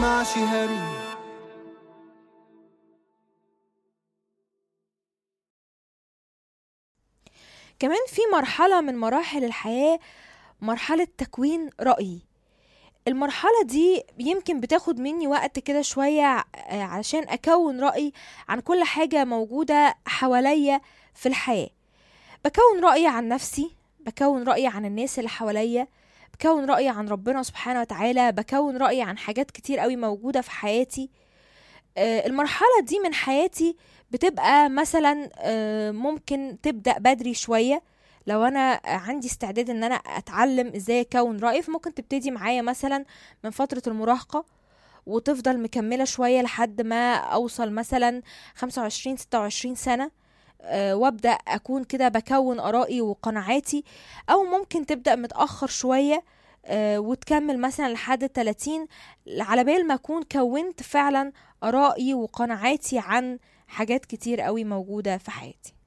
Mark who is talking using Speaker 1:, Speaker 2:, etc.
Speaker 1: ماشي هري.
Speaker 2: كمان في مرحلة من مراحل الحياة، مرحلة تكوين رأي. المرحلة دي يمكن بتاخد مني وقت كده شوية علشان أكون رأي عن كل حاجة موجودة حواليا في الحياة. بكون رأي عن نفسي، بكون رأي عن الناس اللي حواليا، بكون رأي عن ربنا سبحانه وتعالى، بكون رأي عن حاجات كتير قوي موجودة في حياتي. المرحلة دي من حياتي بتبقى مثلا ممكن تبدأ بدري شوية. لو انا عندي استعداد ان انا اتعلم ازاي اكون رأي، فممكن تبتدي معايا مثلا من فترة المراهقة وتفضل مكملة شوية لحد ما اوصل مثلا 25 26 سنة، وابدأ اكون كده بكون ارائي وقناعاتي. او ممكن تبدأ متأخر شوية وتكمل مثلا لحد 30، على بال ما اكون كونت فعلا ارائي وقناعاتي عن حاجات كتير قوي موجودة في حياتي.